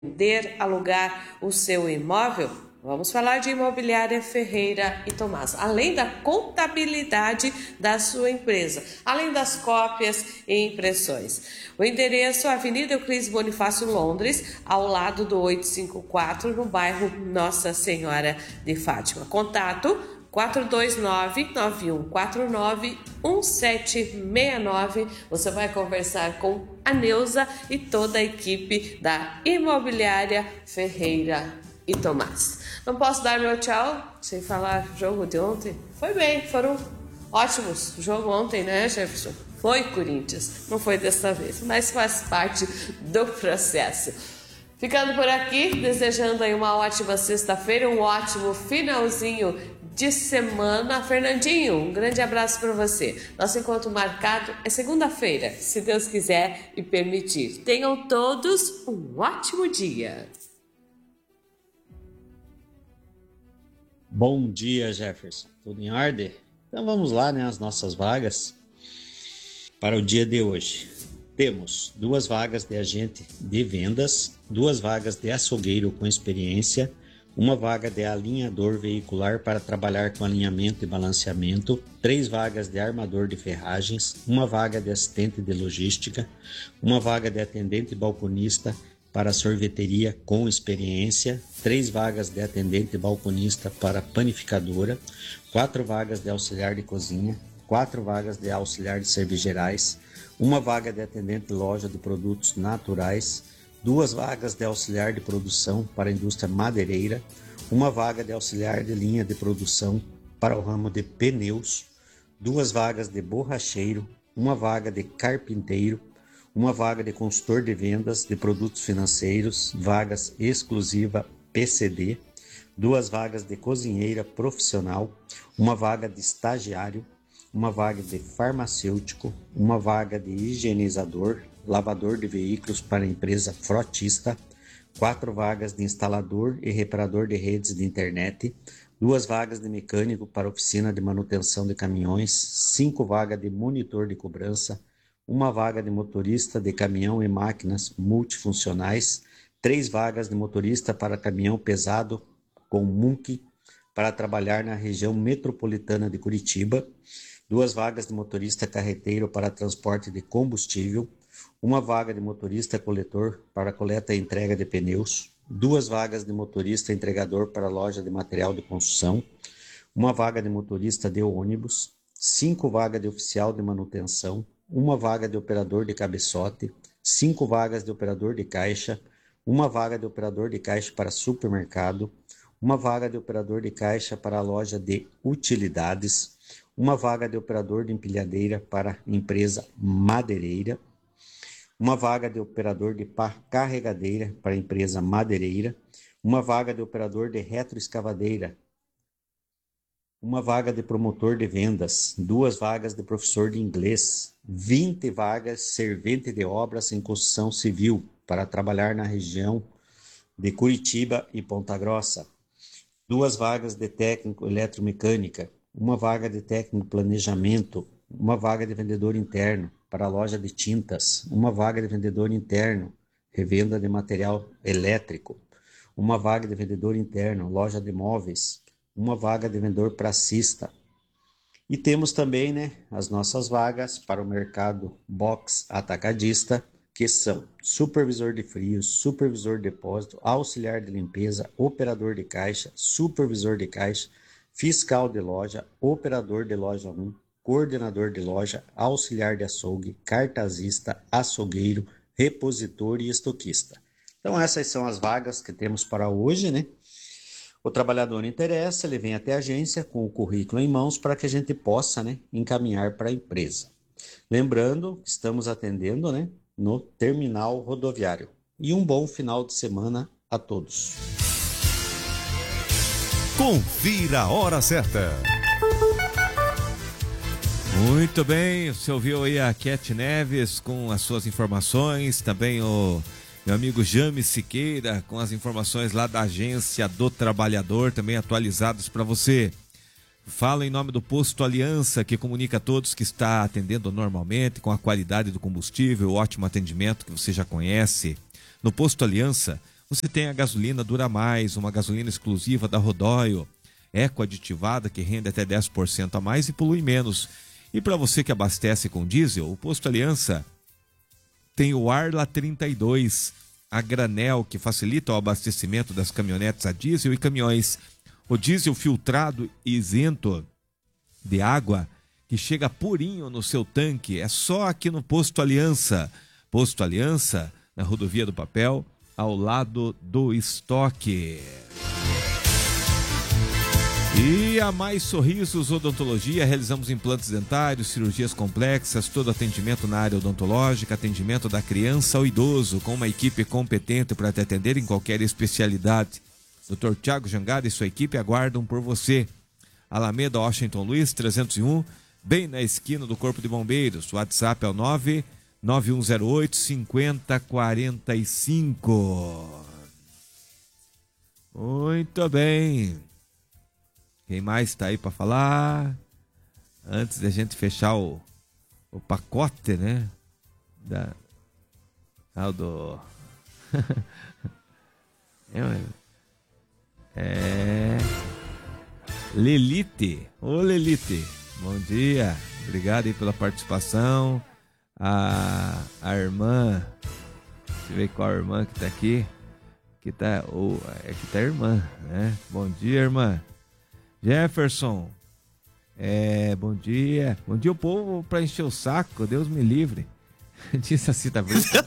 vender, alugar o seu imóvel? Vamos falar de Imobiliária Ferreira e Tomás. Além da contabilidade da sua empresa, além das cópias e impressões. O endereço, Avenida Euclides Bonifácio, Londres, ao lado do 854, no bairro Nossa Senhora de Fátima. Contato 429-9149-1769. Você vai conversar com a Neuza e toda a equipe da Imobiliária Ferreira e Tomás. Não posso dar meu tchau sem falar jogo de ontem. Foi bem, foram ótimos. O jogo ontem, né, Jefferson? Foi Corinthians, não foi dessa vez, mas faz parte do processo. Ficando por aqui, desejando aí uma ótima sexta-feira, um ótimo finalzinho de semana. Fernandinho, um grande abraço para você. Nosso encontro marcado é segunda-feira, se Deus quiser e permitir. Tenham todos um ótimo dia. Bom dia, Jefferson. Tudo em ordem? Então vamos lá, né? As nossas vagas para o dia de hoje. Temos 2 vagas de agente de vendas, 2 vagas de açougueiro com experiência, 1 vaga de alinhador veicular para trabalhar com alinhamento e balanceamento, 3 vagas de armador de ferragens, 1 vaga de assistente de logística, 1 vaga de atendente balconista para sorveteria com experiência, 3 vagas de atendente balconista para panificadora, 4 vagas de auxiliar de cozinha, 4 vagas de auxiliar de serviços gerais, 1 vaga de atendente de loja de produtos naturais, 2 vagas de auxiliar de produção para a indústria madeireira, 1 vaga de auxiliar de linha de produção para o ramo de pneus, 2 vagas de borracheiro, 1 vaga de carpinteiro, 1 vaga de consultor de vendas de produtos financeiros, vagas exclusiva PCD, 2 vagas de cozinheira profissional, 1 vaga de estagiário, 1 vaga de farmacêutico, 1 vaga de higienizador, lavador de veículos para a empresa frotista, 4 vagas de instalador e reparador de redes de internet, 2 vagas de mecânico para oficina de manutenção de caminhões, 5 vagas de monitor de cobrança, 1 vaga de motorista de caminhão e máquinas multifuncionais, 3 vagas de motorista para caminhão pesado com MUNC para trabalhar na região metropolitana de Curitiba, 2 vagas de motorista carreteiro para transporte de combustível, 1 vaga de motorista coletor para coleta e entrega de pneus, 2 vagas de motorista entregador para loja de material de construção, 1 vaga de motorista de ônibus, 5 vagas de oficial de manutenção, 1 vaga de operador de cabeçote, 5 vagas de operador de caixa, 1 vaga de operador de caixa para supermercado, 1 vaga de operador de caixa para a loja de utilidades, 1 vaga de operador de empilhadeira para empresa madeireira, 1 vaga de operador de pá carregadeira para empresa madeireira, 1 vaga de operador de retroescavadeira, 1 vaga de promotor de vendas, 2 vagas de professor de inglês, 20 vagas servente de obras em construção civil para trabalhar na região de Curitiba e Ponta Grossa, 2 vagas de técnico eletromecânica, 1 vaga de técnico planejamento, 1 vaga de vendedor interno para a loja de tintas, 1 vaga de vendedor interno, revenda de material elétrico, 1 vaga de vendedor interno, loja de móveis, 1 vaga de vendedor pracista. E temos também, né, as nossas vagas para o mercado box atacadista, que são supervisor de frios, supervisor de depósito, auxiliar de limpeza, operador de caixa, supervisor de caixa, fiscal de loja, operador de loja 1, coordenador de loja, auxiliar de açougue, cartazista, açougueiro, repositor e estoquista. Então essas são as vagas que temos para hoje, né? O trabalhador interessa, ele vem até a agência com o currículo em mãos para que a gente possa, né, encaminhar para a empresa. Lembrando que estamos atendendo, né, no terminal rodoviário. E um bom final de semana a todos. Confira a hora certa. Muito bem, você ouviu aí a Cat Neves com as suas informações, também o meu amigo James Siqueira com as informações lá da Agência do Trabalhador, também atualizados para você. Fala em nome do Posto Aliança, que comunica a todos que está atendendo normalmente, com a qualidade do combustível, o ótimo atendimento que você já conhece. No Posto Aliança, Você tem a gasolina Dura Mais, uma gasolina exclusiva da Rodóio, eco-aditivada, que rende até 10% a mais e polui menos. E para você que abastece com diesel, o Posto Aliança tem o Arla 32, a granel, que facilita o abastecimento das caminhonetes a diesel e caminhões. O diesel filtrado e isento de água, que chega purinho no seu tanque, é só aqui no Posto Aliança. Posto Aliança, na Rodovia do Papel, ao lado do estoque. E a Mais Sorrisos Odontologia, realizamos implantes dentários, cirurgias complexas, todo atendimento na área odontológica, atendimento da criança ao idoso, com uma equipe competente para te atender em qualquer especialidade. Dr. Tiago Jangada e sua equipe aguardam por você. Alameda Washington Luiz, 301, bem na esquina do Corpo de Bombeiros. O WhatsApp é o 99108-5045. Muito bem. Quem mais está aí para falar? Antes da gente fechar o pacote, né? Do... Lelite. Ô Lelite, bom dia. Obrigado aí pela participação. A irmã, deixa eu ver qual irmã que tá aqui. Que tá a irmã, né? Bom dia, irmã. Jefferson, bom dia. Bom dia, o povo, para encher o saco, Deus me livre. Disse a Cida Brita.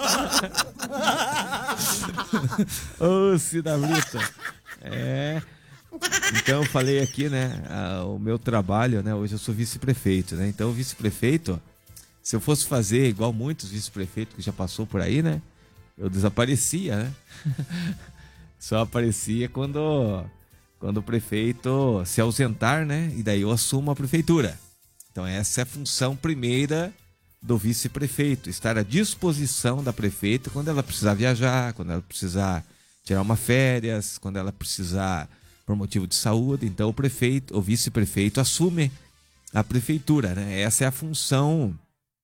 Ô, Cida Brita. Então eu falei aqui, né, o meu trabalho, né, hoje eu sou vice-prefeito, né, então o vice-prefeito, se eu fosse fazer igual muitos vice-prefeitos que já passou por aí, né, eu desaparecia, né, só aparecia quando o prefeito se ausentar, né, e daí eu assumo a prefeitura. Então essa é a função primeira do vice-prefeito, estar à disposição da prefeita quando ela precisar viajar, quando ela precisar tirar uma férias, quando ela precisar por motivo de saúde. Então o vice-prefeito assume a prefeitura, né? Essa é a função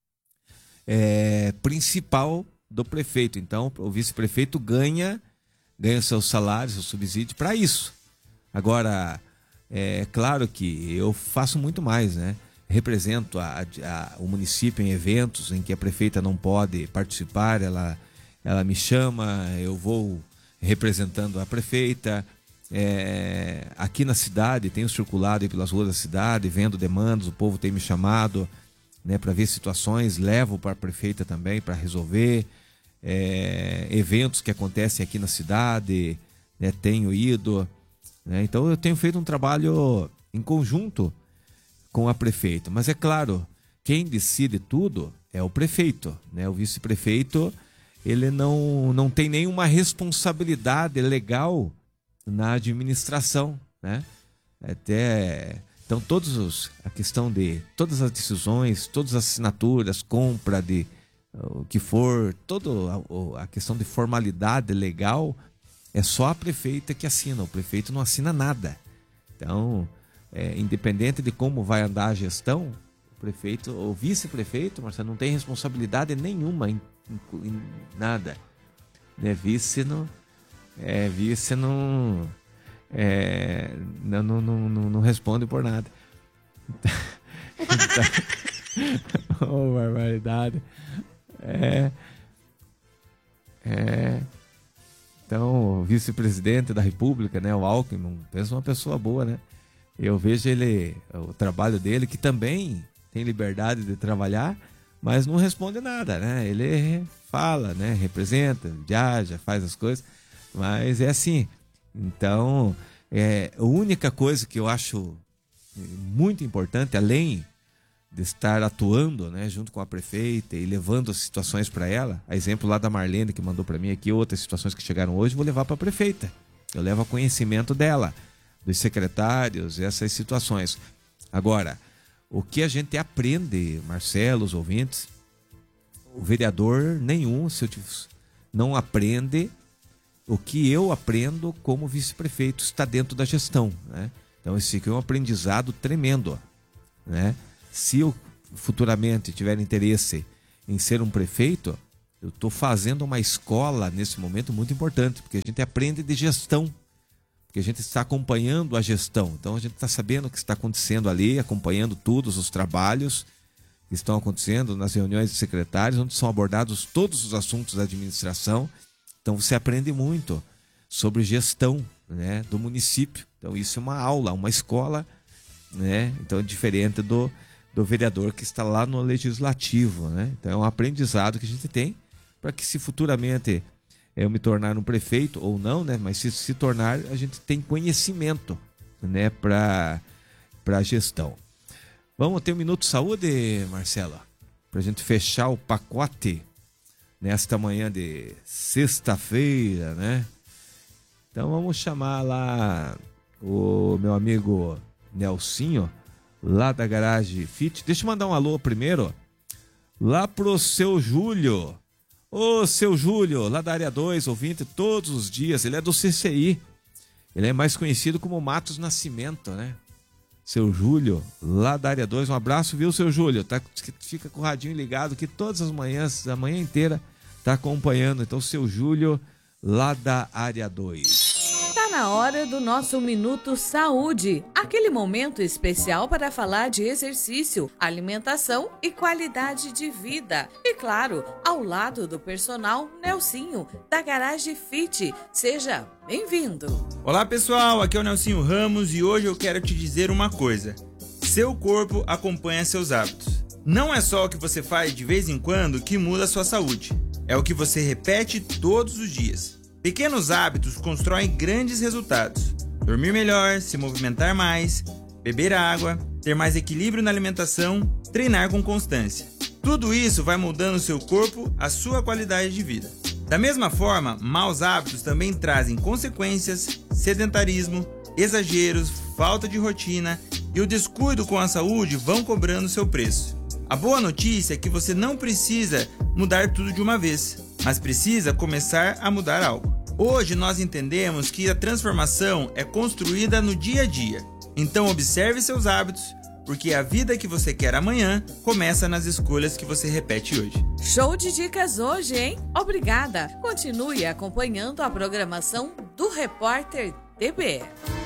principal do prefeito. Então o vice-prefeito ganha seu salário, seu subsídio para isso. Agora, é claro que eu faço muito mais, né? Represento o município em eventos em que a prefeita não pode participar, ela me chama, eu vou representando a prefeita. Aqui na cidade, tenho circulado aí pelas ruas da cidade, vendo demandas, o povo tem me chamado, né, para ver situações, levo para a prefeita também para resolver. Eventos que acontecem aqui na cidade, né, tenho ido, né, então eu tenho feito um trabalho em conjunto com a prefeita, mas é claro, quem decide tudo é o prefeito, né? O vice-prefeito, ele não tem nenhuma responsabilidade legal na administração, né? Então a questão de todas as decisões, todas as assinaturas, compra de o que for, toda a questão de formalidade legal, é só a prefeita que assina, o prefeito não assina nada. Então, independente de como vai andar a gestão, o prefeito, o vice-prefeito, Marcelo, não tem responsabilidade nenhuma em nada. Né? Vice não responde por nada. Oh, barbaridade. Então, o vice-presidente da República, né, o Alckmin, pensa uma pessoa boa, né? Eu vejo o trabalho dele, que também tem liberdade de trabalhar, mas não responde nada, né? Ele fala, né? Representa, viaja, faz as coisas, mas é assim. Então, a única coisa que eu acho muito importante, além de estar atuando, né, junto com a prefeita e levando as situações para ela, a exemplo lá da Marlene que mandou para mim aqui, outras situações que chegaram hoje, vou levar para a prefeita. Eu levo a conhecimento dela, dos secretários, essas situações. Agora, o que a gente aprende, Marcelo, os ouvintes, o vereador nenhum não aprende o que eu aprendo como vice-prefeito, está dentro da gestão, né? Então esse aqui é um aprendizado tremendo, né? Se eu futuramente tiver interesse em ser um prefeito, eu estou fazendo uma escola nesse momento muito importante, porque a gente aprende de gestão, porque a gente está acompanhando a gestão. Então a gente está sabendo o que está acontecendo ali, acompanhando todos os trabalhos que estão acontecendo nas reuniões de secretários, onde são abordados todos os assuntos da administração. Então você aprende muito sobre gestão, né, do município. Então isso é uma aula, uma escola, né? Então é diferente do vereador que está lá no legislativo, né? Então é um aprendizado que a gente tem para que, se futuramente eu me tornar um prefeito ou não, né? Mas se tornar, a gente tem conhecimento, né, para gestão. Vamos ter um minuto de saúde, Marcela, para a gente fechar o pacote nesta manhã de sexta-feira, né? Então vamos chamar lá o meu amigo Nelsinho, lá da Garage Fit. Deixa eu mandar um alô primeiro lá pro seu Júlio. Ô, seu Júlio, lá da área 2, ouvinte todos os dias. Ele é do CCI. Ele é mais conhecido como Matos Nascimento, né? Seu Júlio, lá da área 2. Um abraço, viu, seu Júlio? Fica com o radinho ligado que todas as manhãs, a manhã inteira, tá acompanhando. Então, seu Júlio, lá da área 2. Tá na hora do nosso Minuto Saúde, aquele momento especial para falar de exercício, alimentação e qualidade de vida. E claro, ao lado do personal Nelsinho, da Garage Fit. Seja bem-vindo. Olá pessoal, aqui é o Nelsinho Ramos e hoje eu quero te dizer uma coisa. Seu corpo acompanha seus hábitos. Não é só o que você faz de vez em quando que muda a sua saúde. É o que você repete todos os dias. Pequenos hábitos constroem grandes resultados. Dormir melhor, se movimentar mais, beber água, ter mais equilíbrio na alimentação, treinar com constância. Tudo isso vai moldando seu corpo, a sua qualidade de vida. Da mesma forma, maus hábitos também trazem consequências, sedentarismo, exageros, falta de rotina e o descuido com a saúde vão cobrando seu preço. A boa notícia é que você não precisa mudar tudo de uma vez, mas precisa começar a mudar algo. Hoje nós entendemos que a transformação é construída no dia a dia. Então observe seus hábitos, porque a vida que você quer amanhã começa nas escolhas que você repete hoje. Show de dicas hoje, hein? Obrigada. Continue acompanhando a programação do Repórter DB.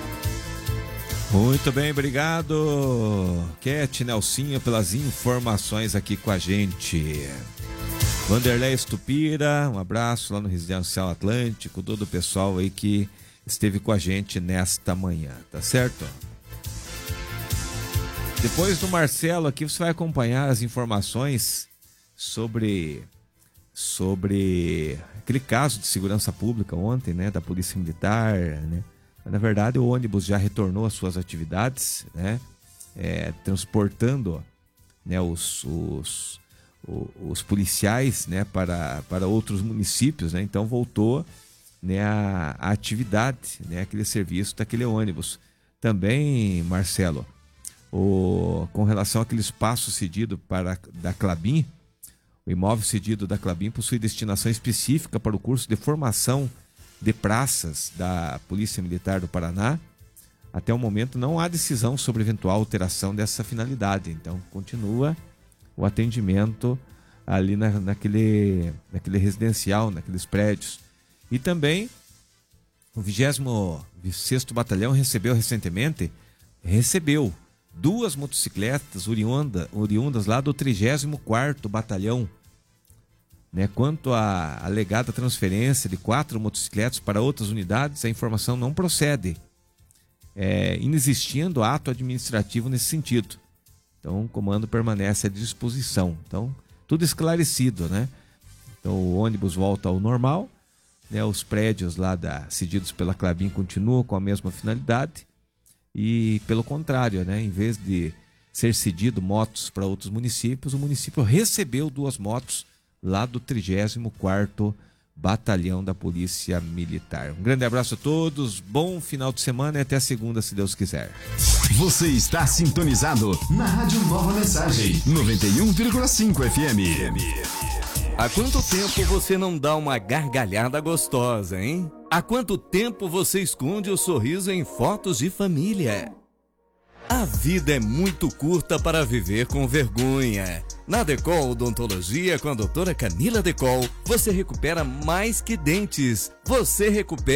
Muito bem, obrigado, Cat Nelsinho, pelas informações aqui com a gente. Vanderlei Estupira, um abraço lá no Residencial Atlântico, todo o pessoal aí que esteve com a gente nesta manhã, tá certo? Depois do Marcelo aqui você vai acompanhar as informações sobre aquele caso de segurança pública ontem, né, da Polícia Militar, né? Na verdade, o ônibus já retornou às suas atividades, né, transportando, né, os policiais, né, para outros municípios, né? Então voltou, né, a atividade, né, aquele serviço daquele ônibus. Também, Marcelo, com relação àquele espaço cedido da Klabin, o imóvel cedido da Klabin possui destinação específica para o curso de formação de praças da Polícia Militar do Paraná. Até o momento não há decisão sobre eventual alteração dessa finalidade. Então continua o atendimento ali naquele residencial, naqueles prédios. E também o 26º Batalhão recebeu 2 motocicletas oriundas lá do 34º Batalhão. Né? Quanto à alegada transferência de 4 motocicletas para outras unidades, a informação não procede, inexistindo ato administrativo nesse sentido. Então o comando permanece à disposição. Então, tudo esclarecido, né? Então o ônibus volta ao normal, né? Os prédios lá cedidos pela Klabin continuam com a mesma finalidade. E pelo contrário, né? Em vez de ser cedido motos para outros municípios, o município recebeu 2 motos lá do 34º Batalhão da Polícia Militar. Um grande abraço a todos, bom final de semana e até segunda, se Deus quiser. Você está sintonizado na Rádio Nova Mensagem, 91,5 FM. Há quanto tempo você não dá uma gargalhada gostosa, hein? Há quanto tempo você esconde o sorriso em fotos de família? A vida é muito curta para viver com vergonha. Na Decol Odontologia com a doutora Camila Decol, você recupera mais que dentes. Você recupera